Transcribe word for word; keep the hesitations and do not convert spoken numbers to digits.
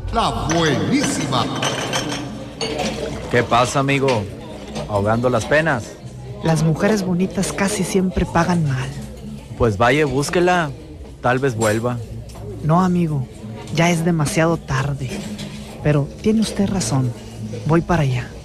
La buenísima. ¿Qué pasa, amigo? ¿Ahogando las penas? Las mujeres bonitas casi siempre pagan mal. Pues vaya, búsquela. Tal vez vuelva. No, amigo, ya es demasiado tarde. Pero tiene usted razón. Voy para allá.